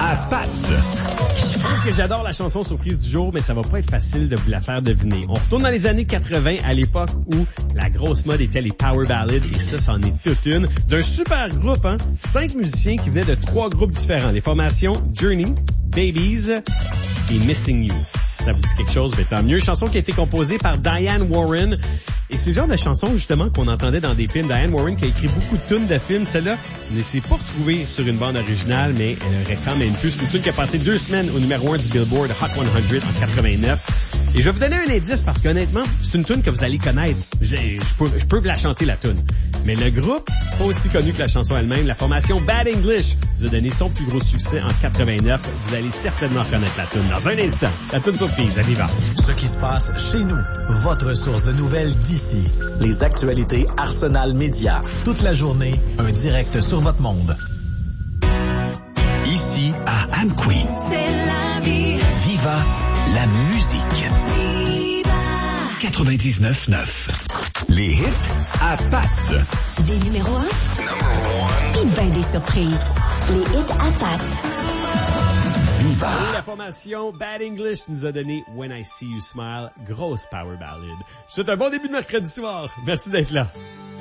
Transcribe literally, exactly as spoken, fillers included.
à Pat. Je trouve que j'adore la chanson surprise du jour, mais ça va pas être facile de vous la faire deviner. On retourne dans les années quatre-vingts, à l'époque où la grosse mode était les power ballads, et ça, c'en est toute une. D'un super groupe, hein? Cinq musiciens qui venaient de trois groupes différents. Les formations Journey, Babies et Missing You. Si ça vous dit quelque chose, ben tant mieux. Chanson qui a été composée par Diane Warren. Et c'est le genre de chanson, justement, qu'on entendait dans des films. Diane Warren qui a écrit beaucoup de tunes de films. Celle-là ne s'est pas retrouvée sur une bande originale, mais elle aurait quand même pu. C'est une tune qui a passé deux semaines au numéro un du Billboard Hot cent en quatre-vingt-neuf. Et je vais vous donner un indice parce qu'honnêtement, c'est une tune que vous allez connaître. Je, je, peux, je peux vous la chanter, la tune. Mais le groupe, pas aussi connu que la chanson elle-même, la formation Bad English, vous a donné son plus gros succès en quatre-vingt-neuf. Vous allez certainement reconnaître la tune dans un instant. La tune surprise, elle y va. Ce qui se passe chez nous, votre source de nouvelles d'ici. Les actualités Arsenal Média. Toute la journée, un direct sur votre monde. Ici, à Amqui. C'est la vie. Viva la musique. Viva. quatre-vingt-dix-neuf neuf. Les hits à Pat. Des numéros un. Et ben des surprises. Les hits à Pat. Viva. Et la formation Bad English nous a donné When I See You Smile, grosse power ballad. Je vous souhaite un bon début de mercredi soir. Merci d'être là.